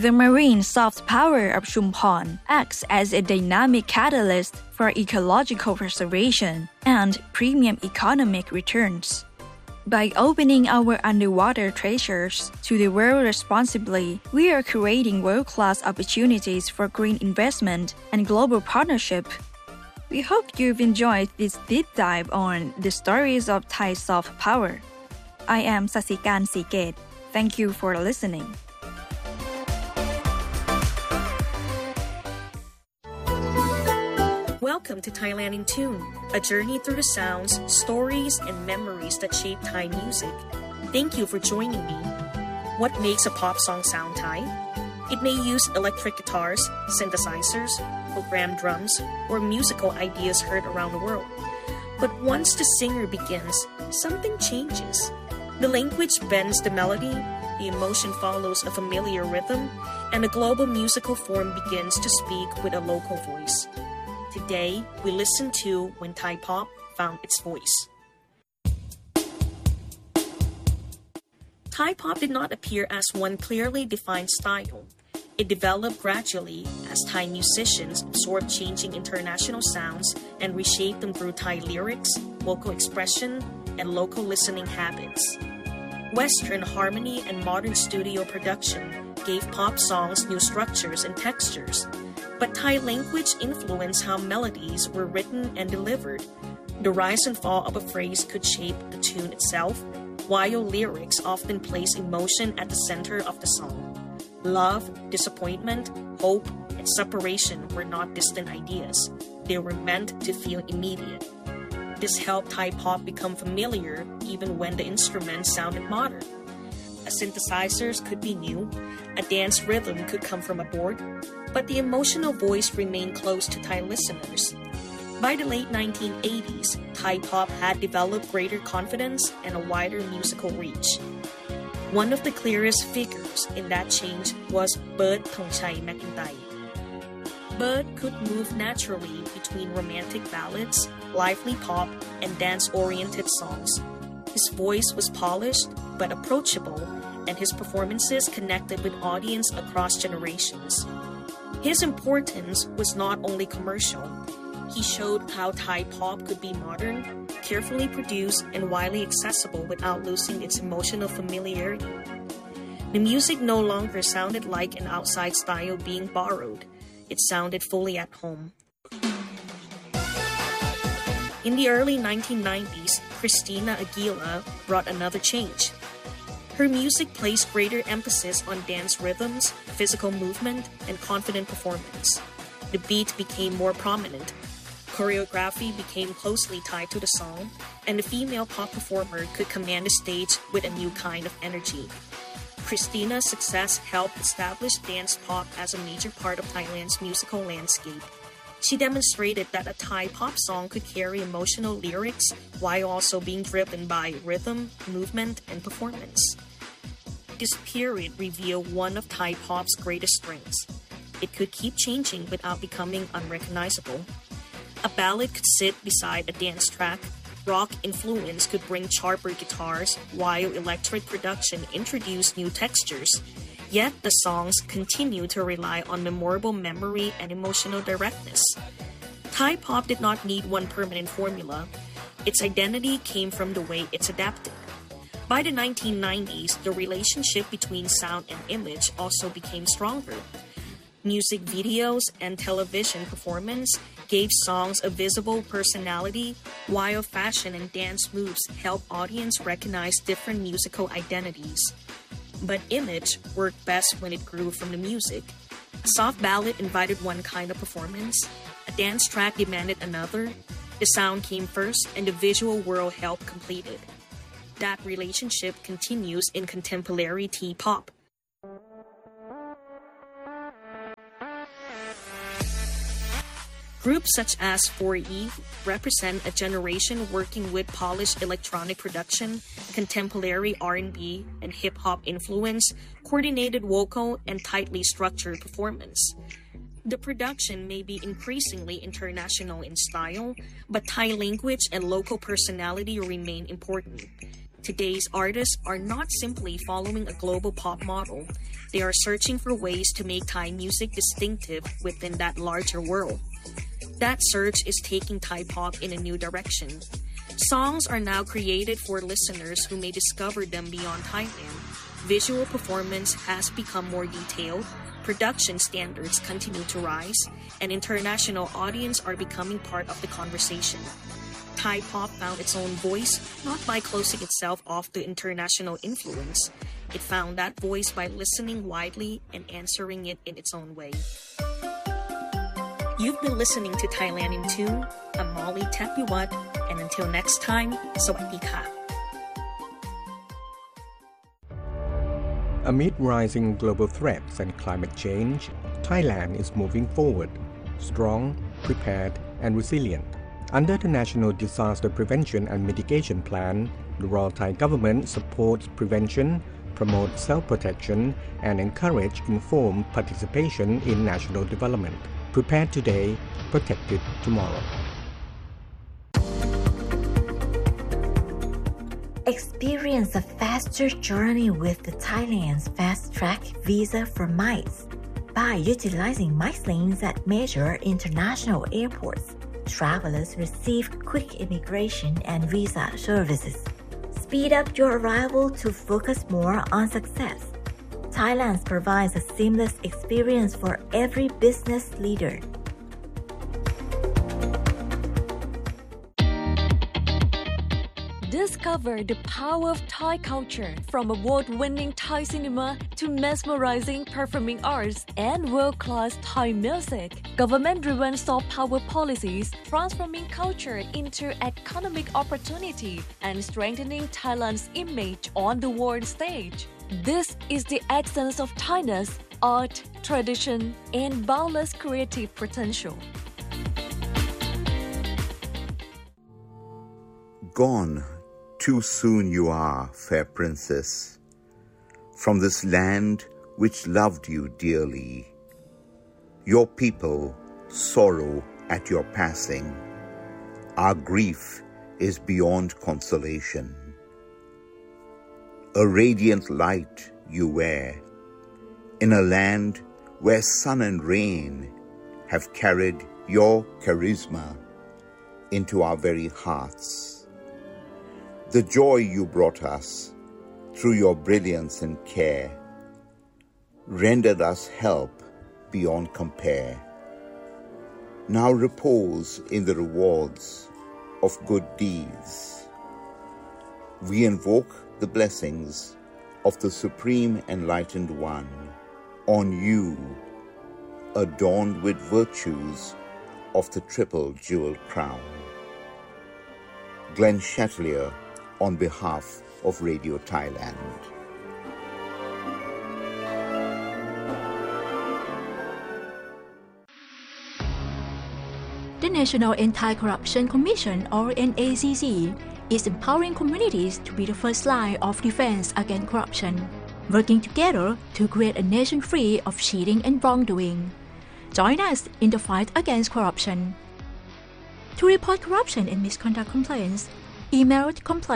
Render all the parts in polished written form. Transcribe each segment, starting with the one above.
The marine soft power of Shumpon acts as a dynamic catalyst for ecological preservation and premium economic returns. By opening our underwater treasures to the world responsibly, we are creating world-class opportunities for green investment and global partnership. We hope you've enjoyed this deep dive on the stories of Thai soft power. I am Sasikan Siket. Thank you for listening. Welcome to Thailand in Tune, a journey through the sounds, stories, and memories that shape Thai music. Thank you for joining me. What makes a pop song sound Thai? It may use electric guitars, synthesizers, programmed drums, or musical ideas heard around the world. But once the singer begins, something changes. The language bends the melody, the emotion follows a familiar rhythm, and the global musical form begins to speak with a local voice. Today, we listen to when Thai pop found its voice. Thai pop did not appear as one clearly defined style. It developed gradually as Thai musicians absorbed changing international sounds and reshaped them through Thai lyrics, vocal expression, and local listening habits. Western harmony and modern studio production gave pop songs new structures and textures. But Thai language influenced how melodies were written and delivered. The rise and fall of a phrase could shape the tune itself, while lyrics often place emotion at the center of the song. Love, disappointment, hope, and separation were not distant ideas. They were meant to feel immediate. This helped Thai pop become familiar even when the instruments sounded modern. Synthesizers could be new, a dance rhythm could come from a board, but the emotional voice remained close to Thai listeners. By the late 1980s, Thai pop had developed greater confidence and a wider musical reach. One of the clearest figures in that change was Bert Thongchai McIntyre. Bert could move naturally between romantic ballads, lively pop, and dance-oriented songs. His voice was polished but approachable, and his performances connected with audience across generations. His importance was not only commercial. He showed how Thai pop could be modern, carefully produced, and widely accessible without losing its emotional familiarity. The music no longer sounded like an outside style being borrowed. It sounded fully at home. In the early 1990s, Christina Aguilera brought another change. Her music placed greater emphasis on dance rhythms, physical movement, and confident performance. The beat became more prominent. Choreography became closely tied to the song, and the female pop performer could command the stage with a new kind of energy. Christina's success helped establish dance pop as a major part of Thailand's musical landscape. She demonstrated that a Thai pop song could carry emotional lyrics while also being driven by rhythm, movement, and performance. This period revealed one of Thai pop's greatest strengths. It could keep changing without becoming unrecognizable. A ballad could sit beside a dance track, rock influence could bring sharper guitars, while electric production introduced new textures. Yet the songs continue to rely on memorable memory and emotional directness. Thai pop did not need one permanent formula. Its identity came from the way it's adapted. By the 1990s, the relationship between sound and image also became stronger. Music videos and television performance gave songs a visible personality, while fashion and dance moves helped audience recognize different musical identities. But image worked best when it grew from the music. A soft ballad invited one kind of performance, a dance track demanded another. The sound came first, and the visual world helped complete it. That relationship continues in contemporary T-pop. Groups such as 4E represent a generation working with polished electronic production, contemporary R&B, and hip-hop influence, coordinated vocal, and tightly structured performance. The production may be increasingly international in style, but Thai language and local personality remain important. Today's artists are not simply following a global pop model. They are searching for ways to make Thai music distinctive within that larger world. That search is taking Thai pop in a new direction. Songs are now created for listeners who may discover them beyond Thailand. Visual performance has become more detailed, production standards continue to rise, and international audiences are becoming part of the conversation. Thai pop found its own voice not by closing itself off to international influence. It found that voice by listening widely and answering it in its own way. You've been listening to Thailand in Tune. I'm Molly Tepiwat, and until next time, Sawadee ka. Amid rising global threats and climate change, Thailand is moving forward, strong, prepared, and resilient. Under the National Disaster Prevention and Mitigation Plan, the Royal Thai Government supports prevention, promotes self-protection, and encourages informed participation in national development. Prepared today, protected tomorrow. Experience a faster journey with the Thailand's fast-track visa for MICE. By utilizing MICE lanes at major international airports, travelers receive quick immigration and visa services. Speed up your arrival to focus more on success. Thailand provides a seamless experience for every business leader. Discover the power of Thai culture, from award-winning Thai cinema to mesmerizing performing arts and world-class Thai music. Government-driven soft power policies transforming culture into economic opportunity and strengthening Thailand's image on the world stage. This is the essence of Thailand's art, tradition, and boundless creative potential. Gone too soon you are, fair princess, from this land which loved you dearly. Your people sorrow at your passing. Our grief is beyond consolation. A radiant light you wear, in a land where sun and rain have carried your charisma into our very hearts. The joy you brought us through your brilliance and care rendered us help beyond compare. Now repose in the rewards of good deeds. We invoke the blessings of the Supreme Enlightened One on you, adorned with virtues of the triple jeweled crown. Glenn Chatelier, on behalf of Radio Thailand. The National Anti-Corruption Commission, or NACC, is empowering communities to be the first line of defense against corruption, working together to create a nation free of cheating and wrongdoing. Join us in the fight against corruption. To report corruption and misconduct complaints, email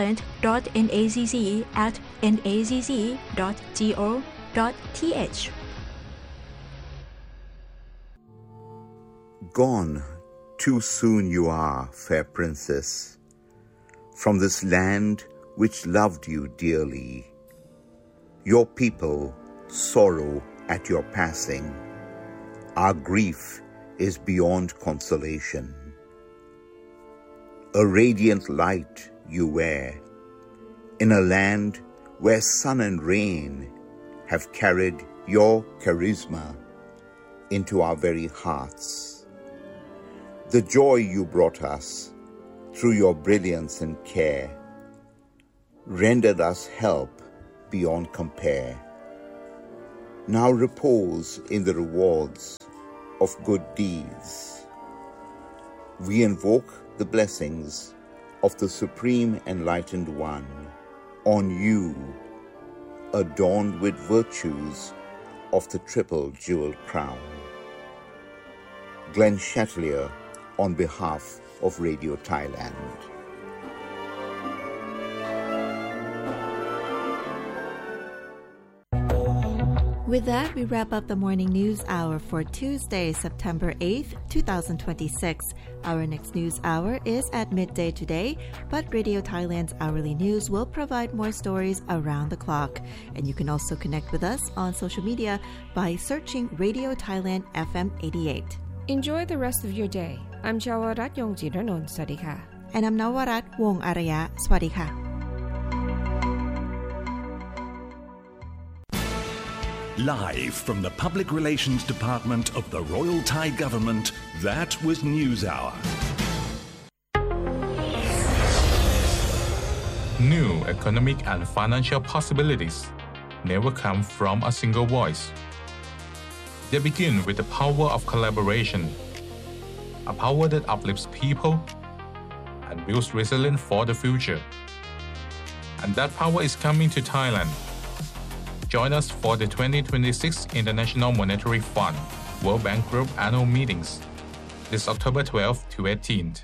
complaint.nacc@nacc.go.th. Gone too soon you are, fair princess, from this land which loved you dearly. Your people sorrow at your passing. Our grief is beyond consolation. A radiant light you wear, in a land where sun and rain have carried your charisma into our very hearts. The joy you brought us through your brilliance and care rendered us help beyond compare. Now repose in the rewards of good deeds. We invoke the blessings of the Supreme Enlightened One on you, adorned with virtues of the triple jeweled crown. Glenn Chatelier, on behalf of Radio Thailand. With that, we wrap up the morning news hour for Tuesday, September 8th, 2026. Our next news hour is at midday today, but Radio Thailand's hourly news will provide more stories around the clock. And you can also connect with us on social media by searching Radio Thailand FM 88. Enjoy the rest of your day. I'm Chawarat Yongjiranont. Sawadee. And I'm Nawarat Wong Araya. Sawadee. Live from the Public Relations Department of the Royal Thai Government, that was News Hour. New economic and financial possibilities never come from a single voice. They begin with the power of collaboration, a power that uplifts people and builds resilience for the future. And that power is coming to Thailand. Join us for the 2026 International Monetary Fund World Bank Group annual meetings this October 12th to 18th.